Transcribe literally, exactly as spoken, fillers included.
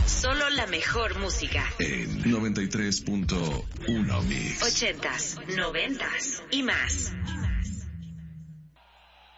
Solo la mejor música. En noventa y tres punto uno Mix. Ochentas, noventas y más.